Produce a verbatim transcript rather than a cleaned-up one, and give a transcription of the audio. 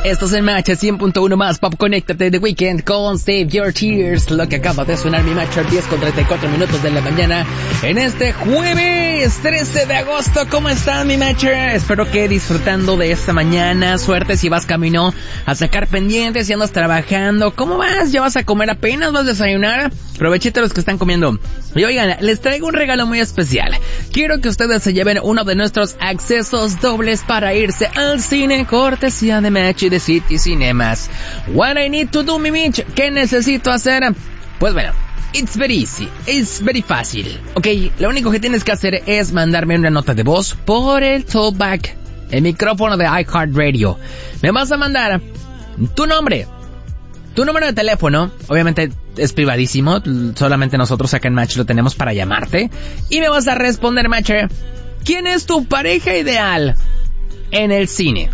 Esto es el Match cien punto uno más Pop. Conéctate The Weekend con Save Your Tears. Lo que acaba de sonar mi Match diez con treinta y cuatro minutos de la mañana en este jueves trece de agosto. ¿Cómo están, mi Matcher? Espero que disfrutando de esta mañana. Suerte si vas camino a sacar pendientes, si andas trabajando. ¿Cómo vas? ¿Ya vas a comer apenas? ¿Vas a desayunar? Aprovechite los que están comiendo. Y oigan, les traigo un regalo muy especial. Quiero que ustedes se lleven uno de nuestros accesos dobles para irse al cine, cortesía de Match y de City Cinemas. What I need to do, mi Mitch, ¿qué necesito hacer? Pues bueno, it's very easy, it's very fácil. Ok, lo único que tienes que hacer es mandarme una nota de voz por el talkback, el micrófono de iHeartRadio. Me vas a mandar tu nombre, tu número de teléfono, obviamente es privadísimo, solamente nosotros acá en Match lo tenemos para llamarte. Y me vas a responder, Matcher, ¿quién es tu pareja ideal en el cine?